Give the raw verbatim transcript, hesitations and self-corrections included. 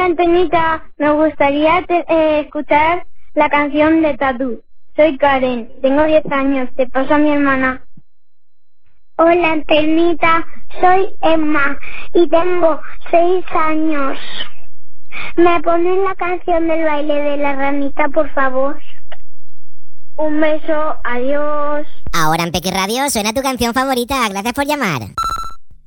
Antonita, me gustaría te- eh, escuchar la canción de Tatú. Soy Karen, tengo diez años, te paso a mi hermana. Hola Antonita, soy Emma y tengo seis años. ¿Me pones la canción del baile de la ranita, por favor? Un beso, adiós. Ahora en Peque Radio suena tu canción favorita. Gracias por llamar.